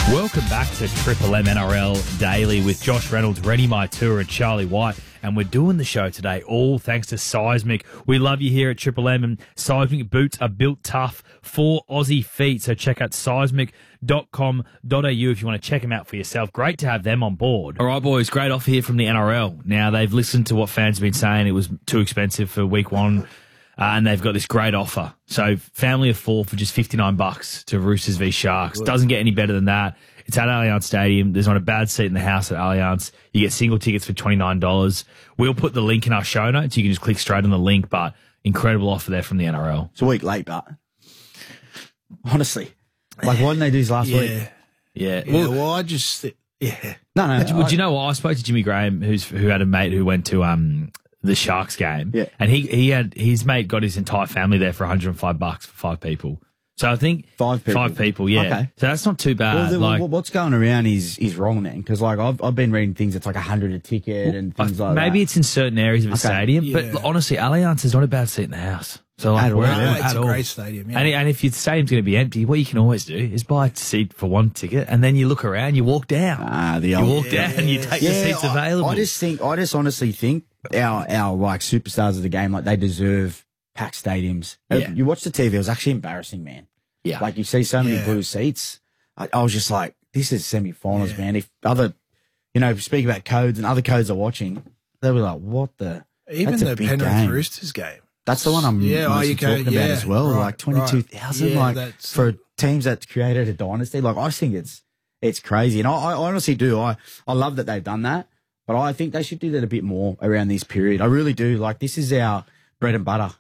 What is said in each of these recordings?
Welcome back to Triple M NRL Daily with Josh Reynolds, Rennie Maitua and Charlie White. And we're doing the show today all thanks to Seismic. We love you here at Triple M, and Seismic boots are built tough for Aussie feet. So check out seismic.com.au if you want to check them out for yourself. Great to have them on board. All right, boys, great offer here from the NRL. Now, they've listened to what fans have been saying. It was too expensive for week one. And they've got this great offer. So family of four for just $59 to Roosters v Sharks. Doesn't get any better than that. It's at Allianz Stadium. There's not a bad seat in the house at Allianz. You get single tickets for $29. We'll put the link in our show notes. You can just click straight on the link, but incredible offer there from the NRL. It's a week late, but honestly, like, why didn't they do this last week? Yeah. Well, I just... Yeah. No. Do you know what? I spoke to Jimmy Graham, who had a mate who went to the Sharks game. Yeah. And his mate got his entire family there for $105 for 5 people. So I think 5 people. 5 people, yeah. Okay. So that's not too bad. Well, what's going around is wrong then, because like I've been reading things that's like $100 a ticket and things like that. Maybe it's in certain areas of a stadium, Yeah. but honestly, Allianz is not a bad seat in the house. So like, It's a great stadium, yeah. And if your stadium's going to be empty, what you can always do is buy a seat for one ticket, and then you look around, you walk down. You walk down and you take the seats available. I just honestly think our like superstars of the game, like, they deserve packed stadiums. Yeah. You watch the TV, it was actually embarrassing, man. Yeah. Like, you see so many blue seats. I was just like, this is semi-finals, man. If other, speak about codes and other codes are watching, they'll be like, what the? Even that's a the big Penrith game. Roosters game. That's the one I'm mostly talking about as well. Right, like 22,000, right. for teams that created a dynasty. Like, I think it's crazy. And I honestly do. I love that they've done that, but I think they should do that a bit more around this period. I really do. Like, this is our bread and butter.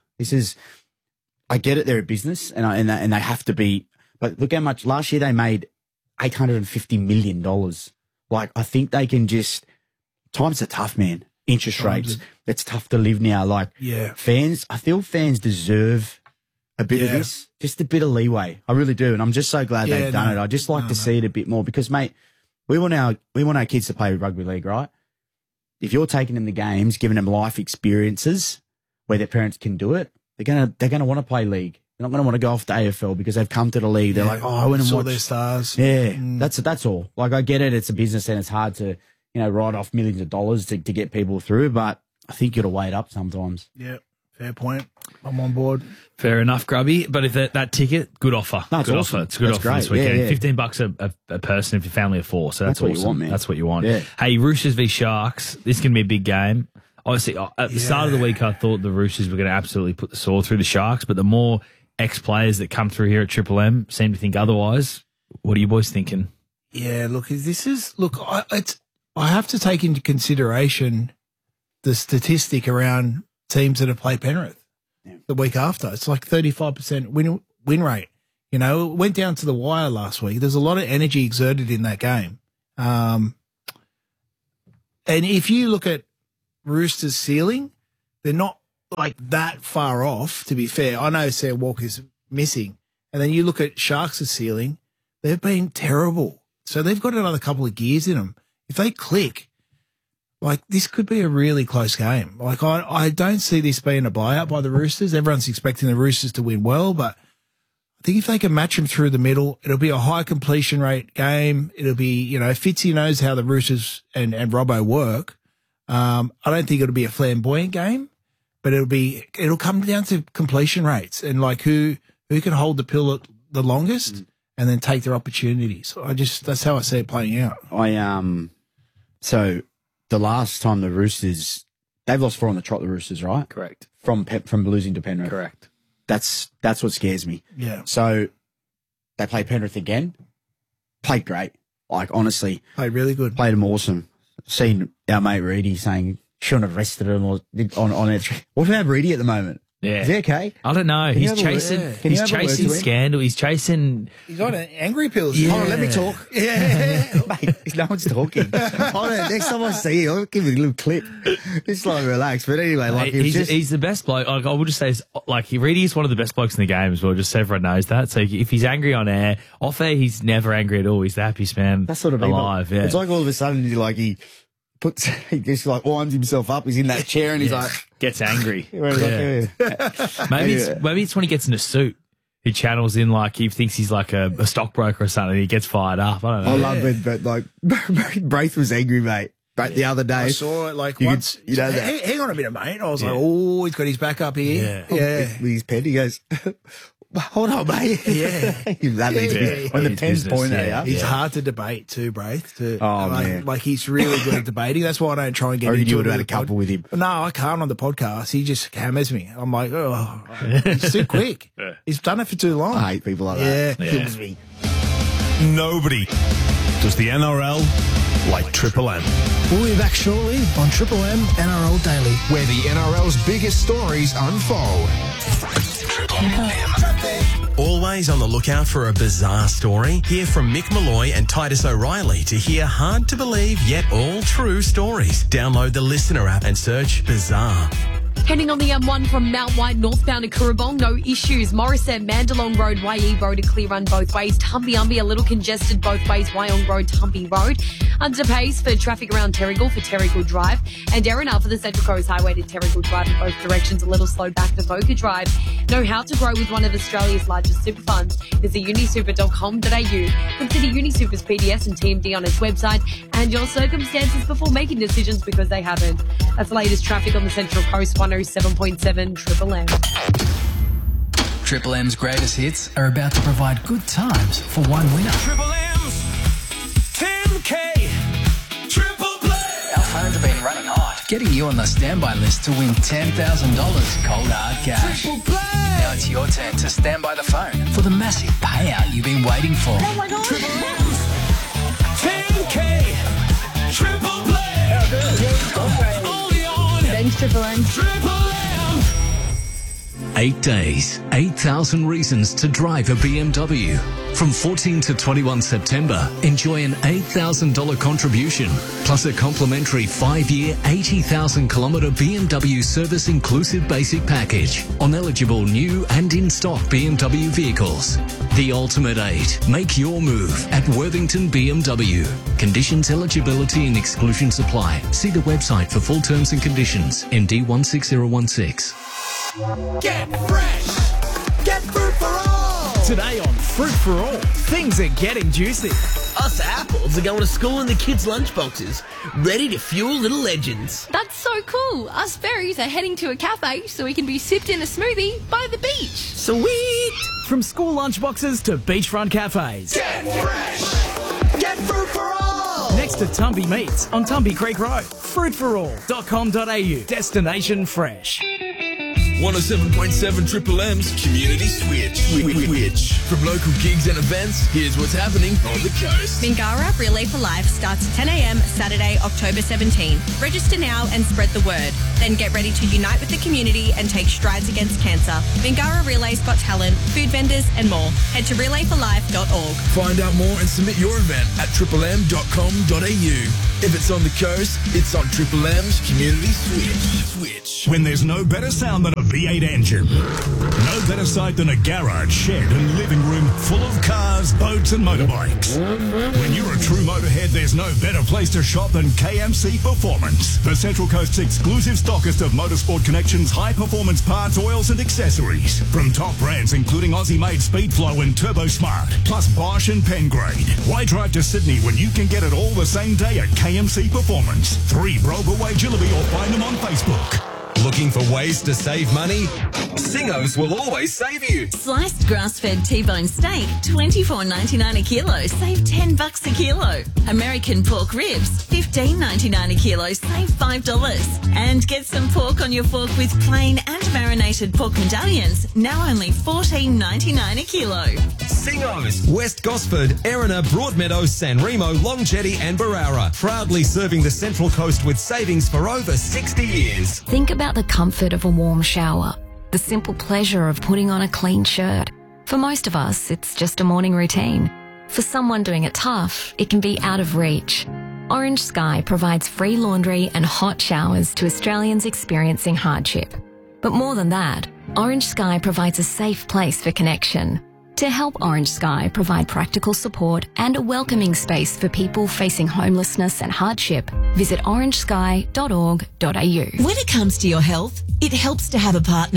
I get it. They're a business and they have to be, but look how much last year they made $850 million. Like, I think they can times are tough, man. Interest rates. It's tough to live now. Like, fans, I feel fans deserve a bit of this, just a bit of leeway. I really do. And I'm just so glad they've done it. I just like to see it a bit more because, mate, we want our kids to play rugby league, right? If you're taking them to games, giving them life experiences where their parents can do it, they're gonna want to play league. They're not gonna want to go off to AFL because they've come to the league. They're like, I want to watch their stars. Yeah, that's all. Like, I get it. It's a business and it's hard to write off millions of dollars to get people through, but I think you got to weigh it up sometimes. Yeah, fair point. I'm on board. Fair enough, Grubby. But if that ticket, good offer. No, it's good awesome. offer. It's a good That's offer great. this weekend. Yeah. $15 a person if your family of 4. So that's what awesome. you want, man. That's what you want. Yeah. Hey, Roosters v Sharks. This is going to be a big game. Obviously, at the start of the week, I thought the Roosters were going to absolutely put the sword through the Sharks, but the more ex-players that come through here at Triple M seem to think otherwise. What are you boys thinking? Yeah, I have to take into consideration the statistic around teams that have played Penrith the week after. It's like 35% win rate. It went down to the wire last week. There's a lot of energy exerted in that game. And if you look at Roosters' ceiling, they're not like that far off, to be fair. I know Sam Walker's missing. And then you look at Sharks' ceiling, they've been terrible. So they've got another couple of gears in them. If they click, like, this could be a really close game. Like, I don't see this being a blowout by the Roosters. Everyone's expecting the Roosters to win well, but I think if they can match them through the middle, it'll be a high completion rate game. It'll be, Fitzy knows how the Roosters and Robbo work. I don't think it'll be a flamboyant game, but it'll come down to completion rates and like who can hold the pill the longest and then take their opportunities. That's how I see it playing out. So the last time the Roosters, they've lost 4 on the trot, the Roosters, right? Correct. From losing to Penrith. Correct. That's what scares me. Yeah. So they played Penrith again. Played great. Like, honestly. Played really good. Played them awesome. Seen our mate Reedy saying shouldn't have rested him or on it. What about Reedy at the moment? Yeah. Is he okay? I don't know. Can you He's have a chasing. word? Can you He's have a word chasing to him? scandal. He's chasing. He's on angry pills. Yeah. Hold on, let me talk. Yeah. Mate, no one's talking. Hold on, next time I see you, I'll give you a little clip. Just like relax. But anyway, like, He's the best bloke. Like, I would just say, he really is one of the best blokes in the game as well. Just so everyone knows that. So if he's angry on air, off air, he's never angry at all. He's the happiest man that's sort of alive. Yeah. It's like all of a sudden he just like winds himself up. He's in that chair and he's like gets angry. maybe Maybe it's when he gets in a suit. He channels in like he thinks he's like a stockbroker or something. He gets fired up. I don't know. I love it, but like Braith was angry, mate. But the other day, I saw it like you once. could- you know that- hang on a minute, mate. I was like, oh, he's got his back up here. Yeah. with his pen, he goes, hold on, mate. Yeah. That means Yeah. when the His pen's business, pointing yeah. at you. He's hard to debate too, Braith. Man. Like he's really good at debating. That's why I don't try and get Or into you it. would have on had a the pod. couple with him. No, I can't on the podcast. He just hammers me. I'm like, oh, he's too quick. He's done it for too long. I hate people like Yeah. that. Kills me. Nobody does the NRL like Triple M. We'll be back shortly on Triple M NRL Daily. where the NRL's biggest stories unfold. Always on the lookout for a bizarre story? Hear from Mick Malloy and Titus O'Reilly to hear hard to believe yet all true stories. Download the Listener app and search Bizarre. Heading on the M1 from Mount White northbound to Currabong, no issues. Morrison, Mandalong Road, YE Road, a clear run both ways. Tumby a little congested both ways. Wyong Road, Tumby Road. Under pace for traffic around Terrigal for Terrigal Drive. And Erina for the Central Coast Highway to Terrigal Drive in both directions. A little slowed back to Boca Drive. Know how to grow with one of Australia's largest super funds. Visit unisuper.com.au. Consider Unisuper's PDS and TMD on its website and your circumstances before making decisions because they haven't. That's the latest traffic on the Central Coast, 107.7 Triple M. Triple M's greatest hits are about to provide good times for one winner. Triple M's 10K Triple Play. Our phones have been running hot, getting you on the standby list to win $10,000 cold hard cash. Triple Play. Now it's your turn to stand by the phone for the massive payout you've been waiting for. Triple M's 10K Triple Play. Only on Thanks, Triple M. Triple M. 8 days, 8,000 reasons to drive a BMW. From 14 to 21 September, enjoy an $8,000 contribution, plus a complimentary 5-year, 80,000-kilometre BMW service-inclusive basic package on eligible new and in-stock BMW vehicles. The Ultimate 8. Make your move at Worthington BMW. Conditions, eligibility and exclusion supply. See the website for full terms and conditions. MD 16016. Get fresh. Get fruit for all. Today on Fruit for All, things are getting juicy. Us apples are going to school in the kids' lunchboxes, ready to fuel little legends. That's so cool. Us berries are heading to a cafe so we can be sipped in a smoothie by the beach. Sweet. From school lunchboxes to beachfront cafes. Get fresh. Get fruit for all. Next to Tumby Meats on Tumby Creek Road. Fruitforall.com.au. Destination fresh. 107.7 Triple M's Community Switch. From local gigs and events, here's what's happening on the coast. Mingara Relay for Life starts 10 a.m. Saturday, October 17. Register now and spread the word. Then get ready to unite with the community and take strides against cancer. Mingara Relay's got talent, food vendors and more. Head to relayforlife.org. Find out more and submit your event at triplem.com.au. If it's on the coast, it's on Triple M's Community Switch. When there's no better sound than a V8 engine, no better sight than a garage, shed and living room full of cars, boats and motorbikes. When you're a true motorhead, there's no better place to shop than KMC Performance, the Central Coast's exclusive stockist of Motorsport Connection's high-performance parts, oils and accessories. From top brands including Aussie-made Speedflow and Turbo Smart, plus Bosch and Pengrade. Why drive to Sydney when you can get it all the same day at KMC Performance? 3 Broga Way, Jillaby, or find them on Facebook. Looking for ways to save money? Singos will always save you. Sliced grass-fed T-bone steak, $24.99 a kilo. Save $10 a kilo. American pork ribs, $15.99 a kilo. Save $5. And get some pork on your fork with plain and marinated pork medallions. Now only $14.99 a kilo. Singos, West Gosford, Erina, Broadmeadows, San Remo, Long Jetty and Barara. Proudly serving the Central Coast with savings for over 60 years. Think about the comfort of a warm shower, the simple pleasure of putting on a clean shirt. For most of us, it's just a morning routine. For someone doing it tough, it can be out of reach. Orange Sky provides free laundry and hot showers to Australians experiencing hardship. But more than that, Orange Sky provides a safe place for connection. To help Orange Sky provide practical support and a welcoming space for people facing homelessness and hardship, visit orangesky.org.au. When it comes to your health, it helps to have a partner.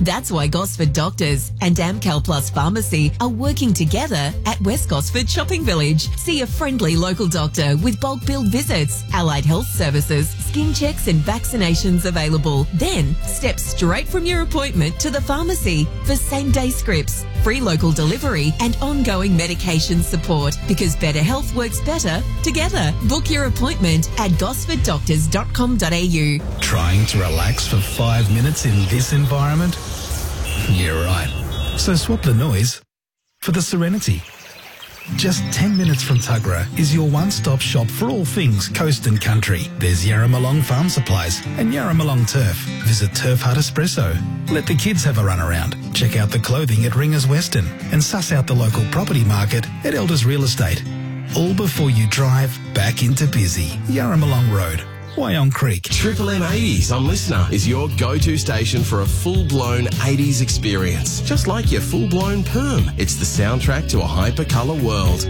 That's why Gosford Doctors and Amcal Plus Pharmacy are working together at West Gosford Shopping Village. See a friendly local doctor with bulk billed visits, allied health services, skin checks and vaccinations available. Then step straight from your appointment to the pharmacy for same-day scripts, free local delivery and ongoing medication support, because better health works better together. Book your appointment at gosforddoctors.com.au. Trying to relax for 5 minutes in this environment? Yeah, right. So swap the noise for the serenity. Just 10 minutes from Tuggerah is your one-stop shop for all things coast and country. There's Yarramalong Farm Supplies and Yarramalong Turf. Visit Turf Hut Espresso. Let the kids have a run around. Check out the clothing at Ringers Western and suss out the local property market at Elders Real Estate. All before you drive back into busy Yarramalong Road, Wyong Creek. Triple M 80s on Listener is your go-to station for a full-blown 80s experience. Just like your full-blown perm. It's the soundtrack to a hyper-colour world.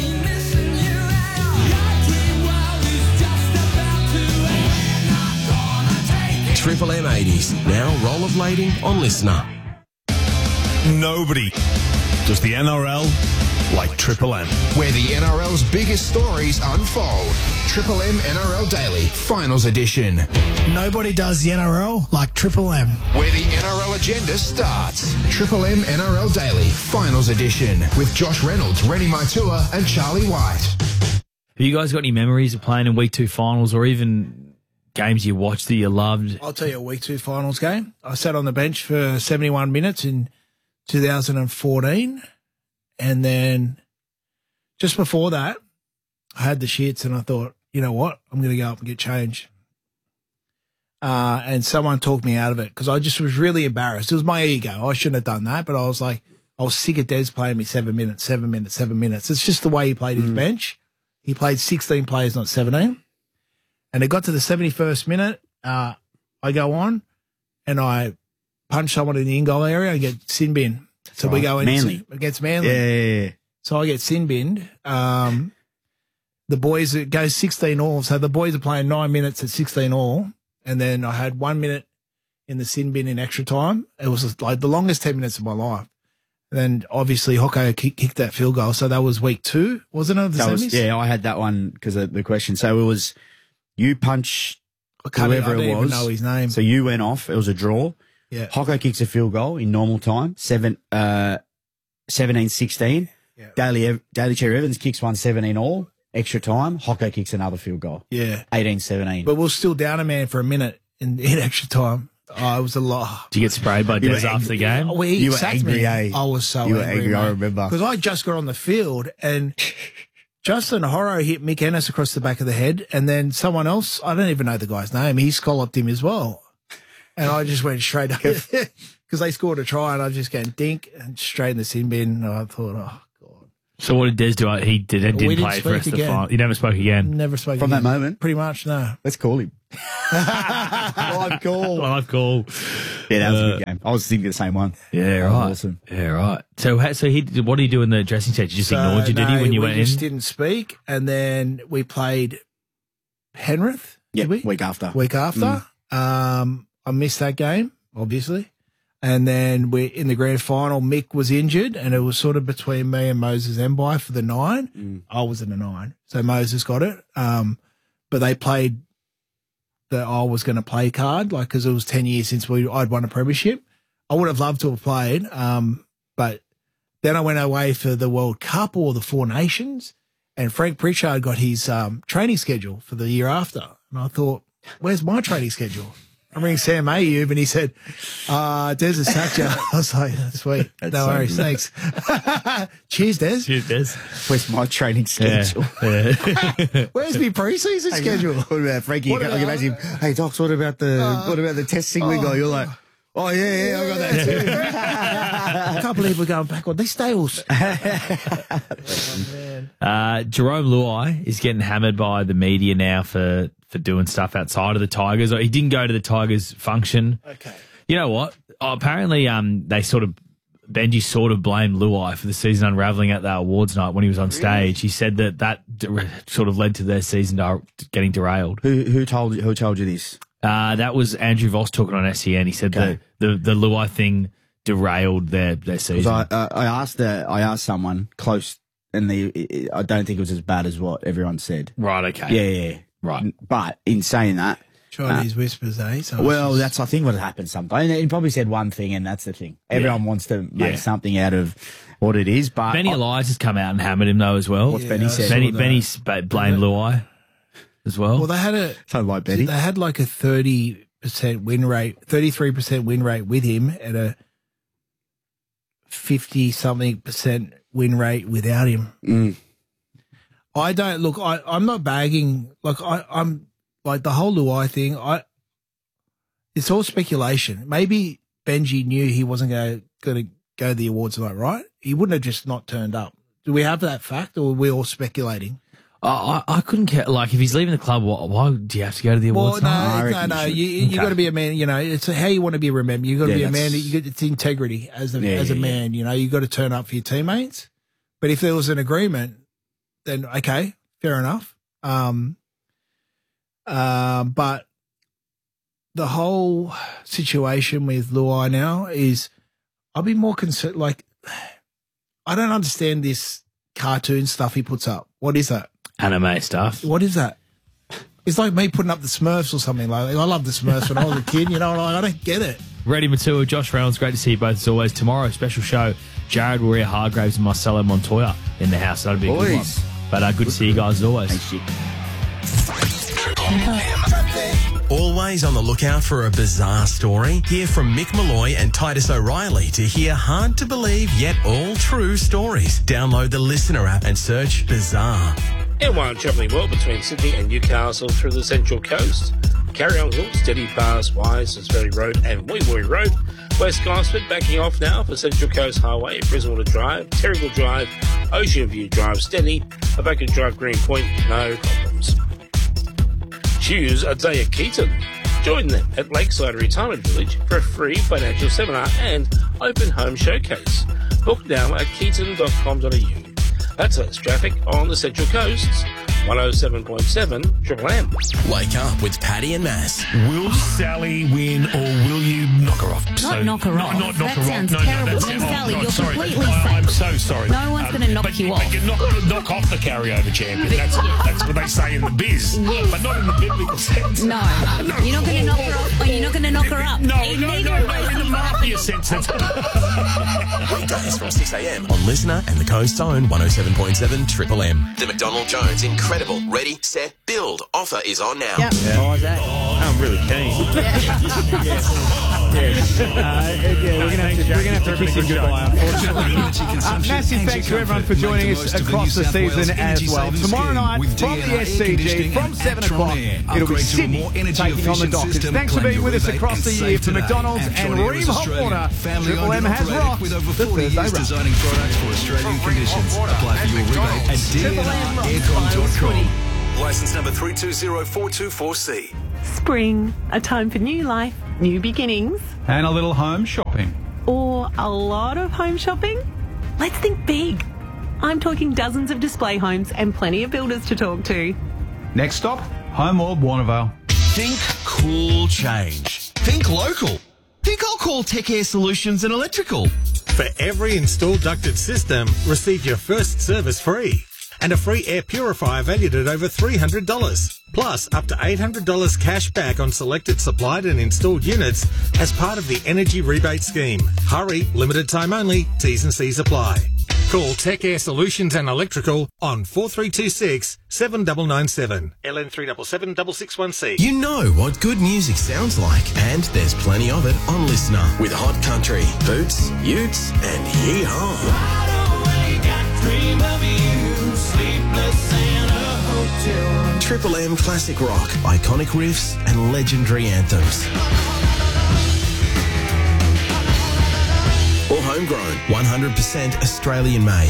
Triple M 80s, now rollerblading on Listener. Nobody does the NRL like Triple M. Where the NRL's biggest stories unfold. Triple M NRL Daily, Finals Edition. Nobody does the NRL like Triple M. Where the NRL agenda starts. Triple M NRL Daily, Finals Edition. With Josh Reynolds, Rennie Maitua and Charlie White. Have you guys got any memories of playing in Week 2 finals or even games you watched that you loved? I'll tell you a Week 2 finals game. I sat on the bench for 71 minutes in 2014. And then just before that, I had the shits and I thought, you know what? I'm going to go up and get changed. And someone talked me out of it because I just was really embarrassed. It was my ego. I shouldn't have done that, but I was like, I was sick of Des playing me 7 minutes, 7 minutes, 7 minutes. It's just the way he played his bench. He played 16 players, not 17. And it got to the 71st minute. I go on and I punch someone in the in-goal area and get sin bin. So we go in against Manly. Yeah. So I get sin binned. The boys, it goes 16 all. So the boys are playing 9 minutes at 16 all. And then I had 1 minute in the sin bin in extra time. It was like the longest 10 minutes of my life. And then obviously Hocko kicked that field goal. So that was Week 2, wasn't it? Yeah, I had that one because of the question. So it was you punch whoever I don't it was. even know his name. So you went off. It was a draw. Yeah. Hocko kicks a field goal in normal time, 17-16. Yeah. Daly Cherry Evans kicks one 17 all, extra time. Hocko kicks another field goal. Yeah. 18-17. But we're still down a man for a minute in extra time. Oh, it was a lot. Did you get sprayed by Des after the game? You were angry, eh? I was so You were angry, angry, I mate. remember. Because I just got on the field and Justin Horro hit Mick Ennis across the back of the head, and then someone else, I don't even know the guy's name, he scalloped him as well. And I just went straight up because they scored a try and I just went dink and straight in the sin bin. And I thought, oh, God. So what did Des do? He didn't play for us. He never spoke again. Never spoke From again. that moment? Pretty much, no. Let's call him. Live call. Live call. Yeah, that was a good game. I was thinking the same one. Yeah, right. Awesome. Yeah, right. So what did he do in the dressing stage? He just ignored you, did he, when you went in? We just didn't speak. And then we played Penrith. Yeah, did we? week after. I missed that game, obviously. And then we in the grand final, Mick was injured, and it was sort of between me and Moses Mbai for the 9. I was in the 9, so Moses got it. But they played the I was going to play card, like because it was 10 years since I'd won a premiership. I would have loved to have played, but then I went away for the World Cup or the Four Nations, and Frank Pritchard got his training schedule for the year after, and I thought, where's my training schedule? I rang Sam Ayub and he said, Des has sacked you. I was like, sweet. No worries. Thanks. Cheers, Des. Cheers, Des. Where's my training schedule? Yeah. Where's my pre-season schedule? What about Frankie? I can imagine, hey, Docs, what about the testing we got? You're like, oh, yeah, I got that too. I can't believe we're going back on these tables. Jerome Luai is getting hammered by the media now for doing stuff outside of the Tigers. He didn't go to the Tigers function. Okay. You know what? Apparently, Benji sort of blamed Luai for the season unravelling at that awards night when he was on stage. He said that sort of led to their season getting derailed. Who told you this? That was Andrew Voss talking on SEN. He said the Luai thing derailed their season. I asked someone close, and I don't think it was as bad as what everyone said. Right. Okay. Yeah. Right. But in saying that, Chinese whispers, eh? So that's I think what happens sometimes. He probably said one thing, and that's the thing. Everyone wants to make something out of what it is. But Benny Elias has come out and hammered him though as well. What's Benny said? Benny's blamed Luai as well. Well, they had a They had like a 30% win rate, 33% win rate with him, and a 50-something% win rate without him. I don't look. I'm not bagging. Like I'm like the whole Luai thing. It's all speculation. Maybe Benji knew he wasn't going to go to the awards tonight, right? He wouldn't have just not turned up. Do we have that fact, or are we all speculating? I couldn't care. Like, if he's leaving the club, why do you have to go to the awards? Well, no. You got to be a man. You know, it's how you want to be remembered. You got to be a man. It's integrity as a man. You know, you got to turn up for your teammates. But if there was an agreement, then okay, fair enough. But the whole situation with Luai now is, I'll be more concerned. Like, I don't understand this cartoon stuff he puts up. What is that? Anime stuff. What is that? It's like me putting up the Smurfs or something. Like, I love the Smurfs when I was a kid. You know, like, I don't get it. Reddy Matua, Josh Reynolds, great to see you both as always. Tomorrow, special show, Jared Warrior Hargraves and Marcelo Montoya in the house. That'll be a good one. But good to see you guys as always. Always on the lookout for a bizarre story? Hear from Mick Malloy and Titus O'Reilly to hear hard to believe yet all true stories. Download the Listener app and search Bizarre. And while travelling well between Sydney and Newcastle through the Central Coast, Carry-on Hill, Steady Pass, Wysons Ferry Road and Woy Road, West Gosford backing off now for Central Coast Highway, Briswater Drive, Terrigal Drive, Ocean View Drive, Steady, Abacus Drive, Green Point, no problems. Choose a day at Keaton. Join them at Lakeside Retirement Village for a free financial seminar and open home showcase. Book now at keaton.com.au. That's less traffic on the Central Coasts. 107.7 Triple M. Wake up with Paddy and Mass. Will Sally win or will you knock her off? Not knock her off. Not knock that her sounds off. terrible. No, Sally, you're sorry. completely safe. I'm so sorry. No one's going to knock you off. But you knock off the carryover champion. That's what they say in the biz. Yes. But not in the biblical sense. No. You're not going to knock her off, or you're not going to knock her up. No, in the mafia sense. Weekdays from 6 a.m. on Listener and the Coast's own 107.7 Triple M. The McDonald Jones Incredible Ready, Set, Build offer is on now. Yep. Why is that? I'm really keen. We're going to have to kiss him goodbye, unfortunately. Massive thanks to everyone for joining us across the season as well. Tomorrow night from the SCG from 7 o'clock, it'll be Sydney taking on the Dockers. Thanks for being with us across the year for McDonald's and Ream Hot Water. Triple M has rocked the Thursday Wrap. Designing products for Australian conditions. Apply for your rebate at dnraircon.com. License number 3204244C. Spring, a time for new life, new beginnings. And a little home shopping. Or a lot of home shopping? Let's think big. I'm talking dozens of display homes and plenty of builders to talk to. Next stop, Home World Warnervale. Think cool change. Think local. Think I'll call Tech Air Solutions and Electrical. For every installed ducted system, receive your first service free. And a free air purifier valued at over $300. Plus, up to $800 cash back on selected supplied and installed units as part of the Energy Rebate Scheme. Hurry, limited time only, T's and C's apply. Call Tech Air Solutions and Electrical on 4326 7997 LN 377 661C. You know what good music sounds like, and there's plenty of it on Listener with Hot Country, Boots, Utes, and Yee-Haw. Triple M Classic Rock, iconic riffs and legendary anthems. Or homegrown, 100% Australian made.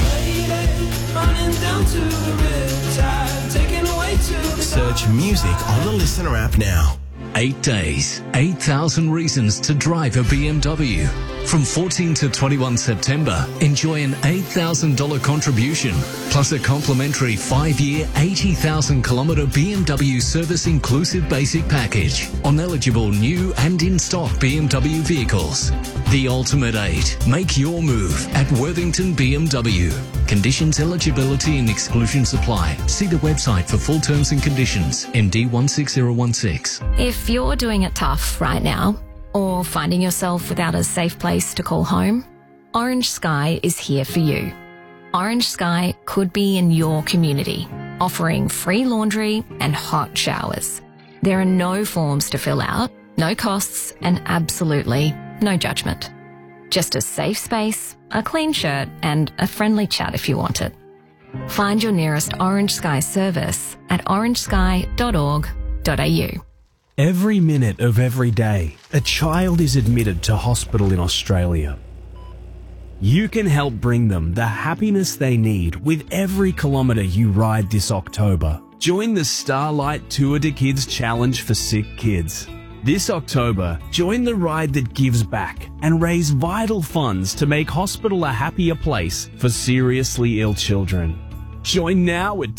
Search music on the Listener app now. 8 days, 8,000 reasons to drive a BMW. From 14 to 21 September, enjoy an $8,000 contribution, plus a complimentary 5-year, 80,000-kilometre BMW service inclusive basic package on eligible new and in-stock BMW vehicles. The Ultimate 8. Make your move at Worthington BMW. Conditions, eligibility and exclusion supply. See the website for full terms and conditions. MD 16016. If you're doing it tough right now, or finding yourself without a safe place to call home, Orange Sky is here for you. Orange Sky could be in your community, offering free laundry and hot showers. There are no forms to fill out, no costs, and absolutely no judgment. Just a safe space, a clean shirt, and a friendly chat if you want it. Find your nearest Orange Sky service at orangesky.org.au. Every minute of every day, a child is admitted to hospital in Australia. You can help bring them the happiness they need with every kilometre you ride this October. Join the Starlight Tour de Kids Challenge for Sick Kids. This October, join the ride that gives back and raise vital funds to make hospital a happier place for seriously ill children. Join now at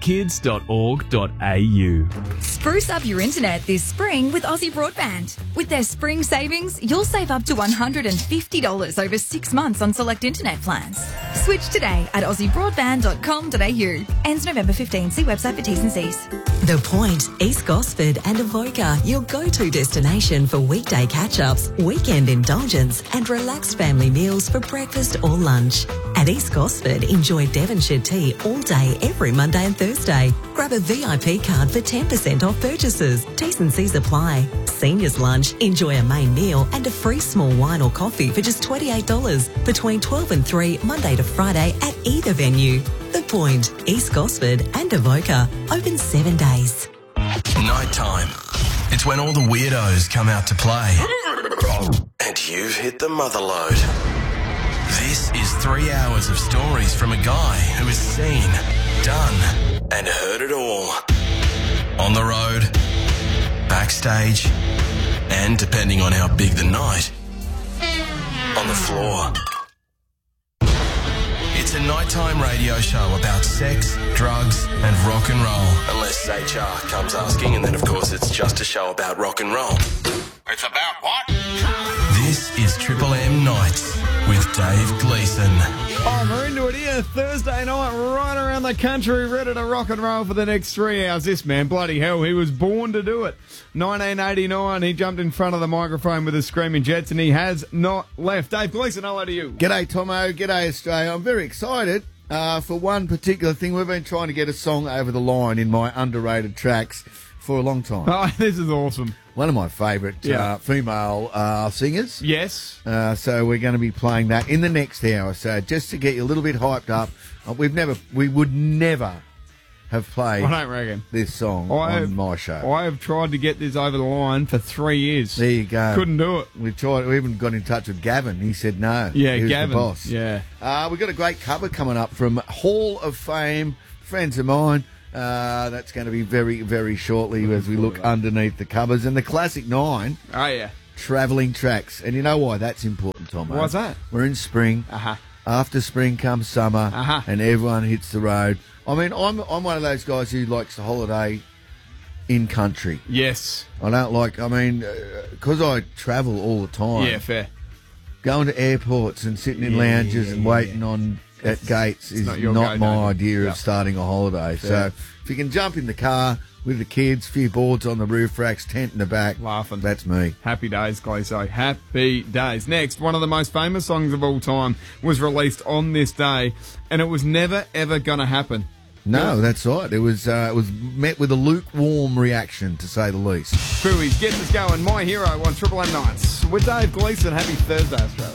tourdekids.org.au. Spruce up your internet this spring with Aussie Broadband. With their spring savings, you'll save up to $150 over 6 months on select internet plans. Switch today at aussiebroadband.com.au. Ends November 15. See website for T's and C's. The Point, East Gosford and Avoca, your go-to destination for weekday catch-ups, weekend indulgence and relaxed family meals for breakfast or lunch. At East Gosford, enjoy Devonshire tea all day every Monday and Thursday. Grab a VIP card for 10% off purchases. T's and C's apply. Seniors lunch, enjoy a main meal and a free small wine or coffee for just $28 between 12 and 3 Monday to Friday at either venue. The Point, East Gosford and Avoca, open 7 days. Nighttime. It's when all the weirdos come out to play. And you've hit the mother load. This is 3 hours of stories from a guy who has seen, done, and heard it all. On the road, backstage, and depending on how big the night, on the floor. It's a nighttime radio show about sex, drugs, and rock and roll. Unless HR comes asking, and then of course it's just a show about rock and roll. It's about what? This is Triple M Nights with Dave Gleeson. Oh, we're into it here. Thursday night, right around the country, ready to rock and roll for the next 3 hours. This man, bloody hell, he was born to do it. 1989, he jumped in front of the microphone with the Screaming Jets, and he has not left. Dave Gleeson, hello to you. G'day, Tomo. G'day, Australia. I'm very excited for one particular thing. We've been trying to get a song over the line in my underrated tracks for a long time. Oh, this is awesome. One of my favourite female singers. Yes. So we're going to be playing that in the next hour. So just to get you a little bit hyped up, we would never have played I don't reckon. this song on my show. I have tried to get this over the line for 3 years. There you go. Couldn't do it. We've tried. We even got in touch with Gavin. He said no. Yeah, he was Gavin. the boss. Yeah. We've got a great cover coming up from Hall of Fame, friends of mine. That's going to be very, very shortly as we look underneath the covers. And the Classic 9. Oh, yeah. Travelling tracks. And you know why that's important, Tom? Why's that? We're in spring. Uh-huh. After spring comes summer. Uh-huh. And everyone hits the road. I mean, I'm one of those guys who likes to holiday in country. Yes. I don't like, because I travel all the time. Yeah, fair. Going to airports and sitting in lounges and waiting on at gates is not my idea of starting a holiday. Fair. So if you can jump in the car with the kids, few boards on the roof racks, tent in the back. Laughing. That's me. Happy days, Gleeso. Happy days. Next, one of the most famous songs of all time was released on this day, and it was never, ever going to happen. No, that's right. It was met with a lukewarm reaction, to say the least. Fooey's, get us going. My Hero on Triple M Nights with Dave Gleeson. Happy Thursday, Australia.